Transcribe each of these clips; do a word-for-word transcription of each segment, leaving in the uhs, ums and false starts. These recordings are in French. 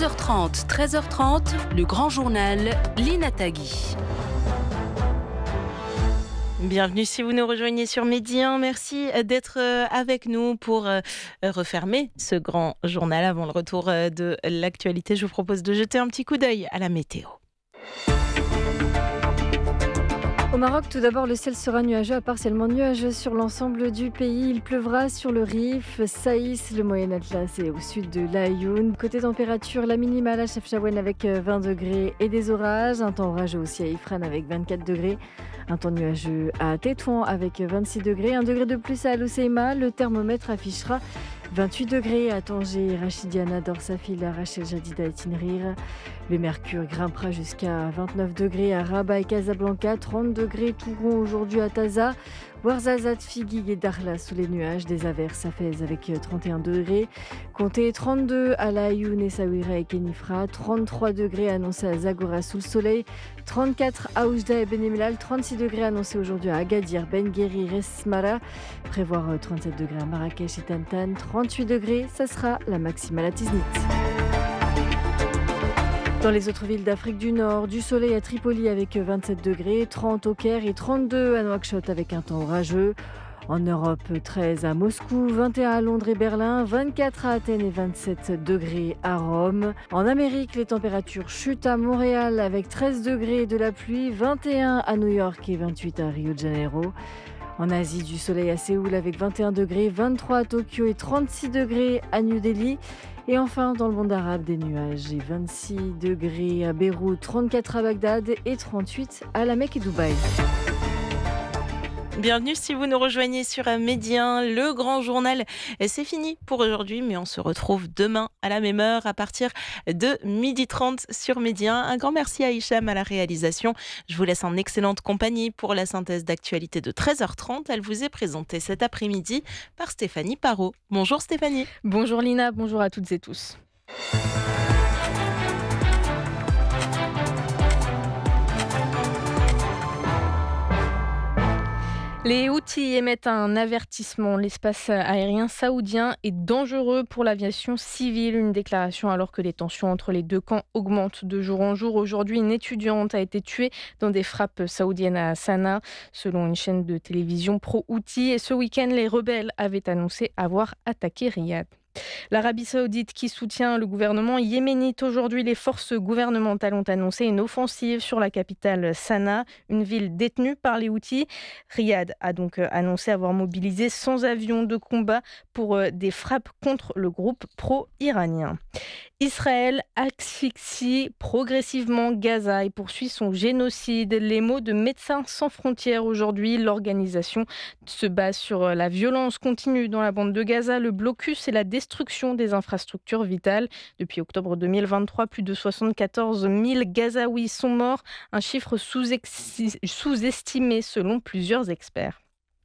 douze heures trente, treize heures trente, le grand journal, Lina Tagui. Bienvenue si vous nous rejoignez sur Midi un. Merci d'être avec nous pour refermer ce grand journal avant le retour de l'actualité. Je vous propose de jeter un petit coup d'œil à la météo. Au Maroc, tout d'abord, le ciel sera nuageux à partiellement nuageux sur l'ensemble du pays. Il pleuvra sur le Rif, Saïs, le Moyen Atlas et au sud de l'Aïoun. Côté température, la minimale à Chefchaouen avec vingt degrés et des orages. Un temps orageux aussi à Ifrane avec vingt-quatre degrés. Un temps nuageux à Tétouan avec vingt-six degrés. Un degré de plus à Al Hoceima. Le thermomètre affichera vingt-huit degrés à Tanger, Rachidiana, Dorsafil, Rachel Jadida et Tinrir. Le mercure grimpera jusqu'à vingt-neuf degrés à Rabat et Casablanca, trente degrés Touron aujourd'hui à Taza, Ouarzazate, Figuig et Dakhla sous les nuages, des averses à Fès avec trente et un degrés. Comptez trente-deux à La Ayoun et Saouira et Kenifra, trente-trois degrés annoncés à Zagora sous le soleil, trente-quatre à Oujda et Benemilal, trente-six degrés annoncés aujourd'hui à Agadir, Ben Gueri, Resmara, prévoir trente-sept degrés à Marrakech et Tantan, trente-huit degrés, ça sera la maximale à Tiznit. Dans les autres villes d'Afrique du Nord, du soleil à Tripoli avec vingt-sept degrés, trente au Caire et trente-deux à Nouakchott avec un temps orageux. En Europe, treize à Moscou, vingt et un à Londres et Berlin, vingt-quatre à Athènes et vingt-sept degrés à Rome. En Amérique, les températures chutent à Montréal avec treize degrés et de la pluie, vingt et un à New York et vingt-huit à Rio de Janeiro. En Asie, du soleil à Séoul avec vingt et un degrés, vingt-trois à Tokyo et trente-six degrés à New Delhi. Et enfin, dans le monde arabe, des nuages et vingt-six degrés à Beyrouth, trente-quatre à Bagdad et trente-huit à la Mecque et Dubaï. Bienvenue si vous nous rejoignez sur Midi un, le grand journal. C'est fini pour aujourd'hui, mais on se retrouve demain à la même heure à partir de midi trente sur Midi un. Un grand merci à Hicham à la réalisation. Je vous laisse en excellente compagnie pour la synthèse d'actualité de treize heures trente. Elle vous est présentée cet après-midi par Stéphanie Parot. Bonjour Stéphanie. Bonjour Lina, bonjour à toutes et tous. Les Houthis émettent un avertissement. L'espace aérien saoudien est dangereux pour l'aviation civile. Une déclaration alors que les tensions entre les deux camps augmentent de jour en jour. Aujourd'hui, une étudiante a été tuée dans des frappes saoudiennes à Sanaa, selon une chaîne de télévision pro-Houthi. Et ce week-end, les rebelles avaient annoncé avoir attaqué Riyad. L'Arabie saoudite qui soutient le gouvernement yéménite. Aujourd'hui, les forces gouvernementales ont annoncé une offensive sur la capitale Sanaa, une ville détenue par les Houthis. Riyad a donc annoncé avoir mobilisé cent avions de combat pour des frappes contre le groupe pro-iranien. Israël asphyxie progressivement Gaza et poursuit son génocide. Les mots de Médecins sans frontières aujourd'hui. L'organisation se base sur la violence continue dans la bande de Gaza, le blocus et la destruction des infrastructures vitales. Depuis octobre deux mille vingt-trois, plus de soixante-quatorze mille Gazaouis sont morts, un chiffre sous-estimé selon plusieurs experts.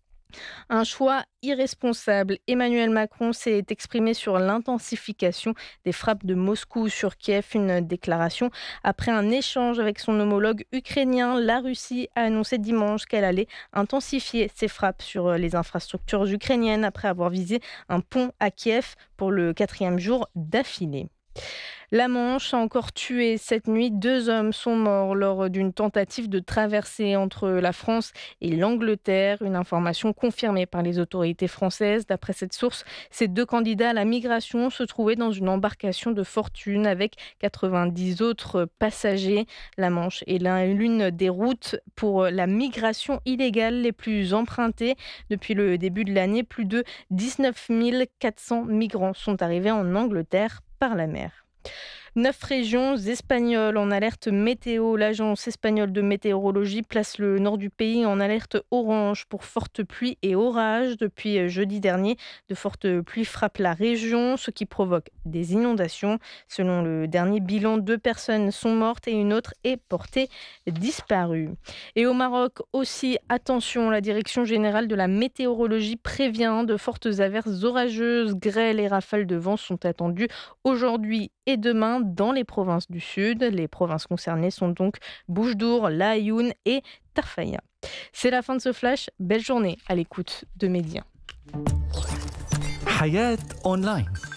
Un choix irresponsable. Emmanuel Macron s'est exprimé sur l'intensification des frappes de Moscou sur Kiev. Une déclaration après un échange avec son homologue ukrainien. La Russie a annoncé dimanche qu'elle allait intensifier ses frappes sur les infrastructures ukrainiennes après avoir visé un pont à Kiev pour le quatrième jour d'affilée. La Manche a encore tué cette nuit. Deux hommes sont morts lors d'une tentative de traversée entre la France et l'Angleterre. Une information confirmée par les autorités françaises. D'après cette source, ces deux candidats à la migration se trouvaient dans une embarcation de fortune avec quatre-vingt-dix autres passagers. La Manche est l'une des routes pour la migration illégale les plus empruntées. Depuis le début de l'année, plus de dix-neuf mille quatre cents migrants sont arrivés en Angleterre par la mer. Neuf régions espagnoles en alerte météo. L'agence espagnole de météorologie place le nord du pays en alerte orange pour fortes pluies et orages. Depuis jeudi dernier, de fortes pluies frappent la région, ce qui provoque des inondations. Selon le dernier bilan, deux personnes sont mortes et une autre est portée disparue. Et au Maroc aussi, attention, la direction générale de la météorologie prévient de fortes averses orageuses, grêles et rafales de vent sont attendues aujourd'hui et demain dans les provinces du sud. Les provinces concernées sont donc Boujdour, La Ayoun et Tarfaya. C'est la fin de ce flash. Belle journée à l'écoute de Midi un. Hayat Online.